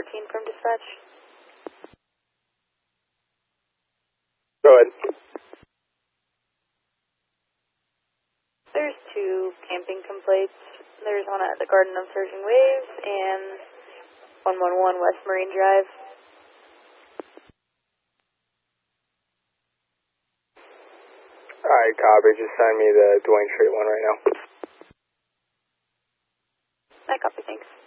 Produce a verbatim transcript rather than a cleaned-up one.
fourteen from dispatch. Go ahead. There's two camping complaints. There's one at the Garden of Surging Waves and one one one West Marine Drive. Alright, copy. Just send me the Dwayne Street one right now. I copy, thanks.